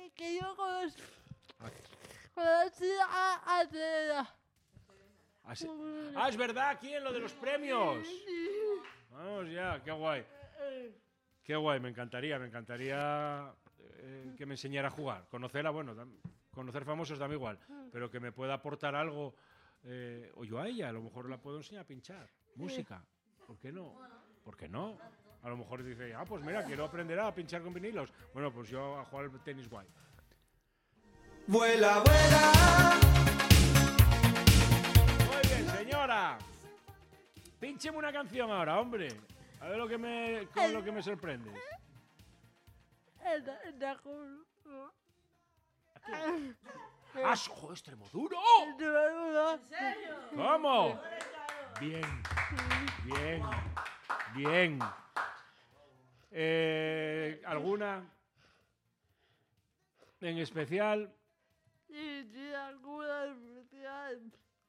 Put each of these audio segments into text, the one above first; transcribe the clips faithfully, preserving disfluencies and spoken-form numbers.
que, que yo conocí, conocí a, a Serena. Ah, sí. Ah, es verdad, aquí en lo de los premios. Vamos ya, qué guay. Qué guay, me encantaría, me encantaría eh, que me enseñara a jugar. Conocerla, bueno, tam- conocer famosos dame igual, pero que me pueda aportar algo, eh, o yo a ella, a lo mejor la puedo enseñar a pinchar. Música, ¿por qué no? ¿Por qué no? A lo mejor dice, ah, pues mira, quiero aprender a pinchar con vinilos. Bueno, pues yo a jugar al tenis guay. Vuela, vuela. Muy bien, señora. Píncheme una canción ahora, hombre. A ver lo que me, con lo que me sorprende. Esta, esta, juro. ¡Ah, joder, Extremoduro! ¿En serio? ¿Cómo? Bien, bien, bien. Eh, ¿Alguna en especial? Sí, sí, alguna especial.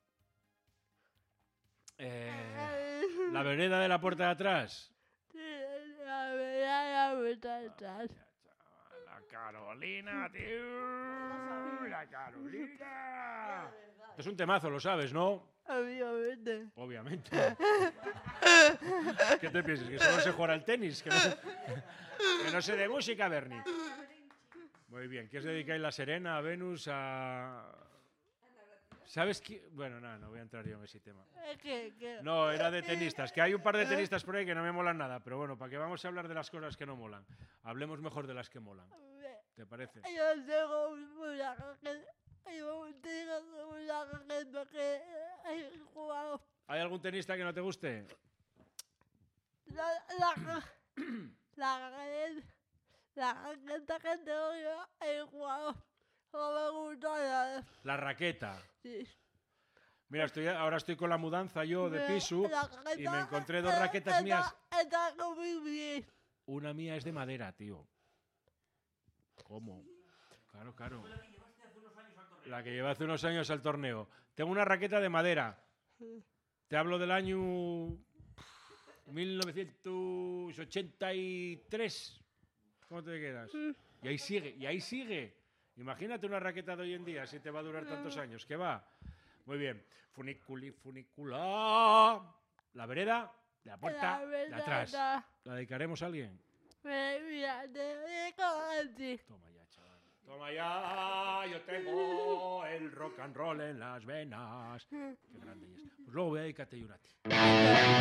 Eh, ¿La vereda de la puerta de atrás? Sí, la verdad, la verdad. La Carolina, tío. La Carolina. Es un temazo, lo sabes, ¿no? Obviamente. Obviamente. ¿Qué te piensas? ¿Que solo se juega al tenis? ¿Que no, que no sé de música, Bernie? Muy bien. ¿Qué os dedicáis? La Serena, a Venus, a... ¿Sabes qué? Bueno, nada, no voy a entrar yo en ese tema. ¿Qué, qué? No, era de tenistas. Que hay un par de tenistas por ahí que no me molan nada. Pero bueno, ¿para qué vamos a hablar de las cosas que no molan? Hablemos mejor de las que molan. ¿Te parece? Yo tengo una gente. Yo tengo una gente que he jugado. ¿Hay algún tenista que no te guste? La, la, la, gente, la gente que tengo yo he jugado. No me gusta nada. La raqueta. Sí. Mira, estoy, ahora estoy con la mudanza yo de Me- piso la raqueta- y me encontré dos eh, raquetas está- mías. Está muy bien. Una mía es de madera, tío. ¿Cómo? Claro, claro. La que llevé hace unos años al torneo. Tengo una raqueta de madera. Te hablo del año mil novecientos ochenta y tres. ¿Cómo te quedas? Y ahí sigue, y ahí sigue. Imagínate una raqueta de hoy en día, si te va a durar tantos años. ¿Qué va? Muy bien. Funiculi, funicula. La vereda de la puerta La de atrás. verdad. ¿La dedicaremos a alguien? Me- Mira, te digo así. Toma ya, chaval. Toma ya, yo tengo el rock and roll en las venas. Qué grande es. Pues luego voy a dedicarte yo a ti.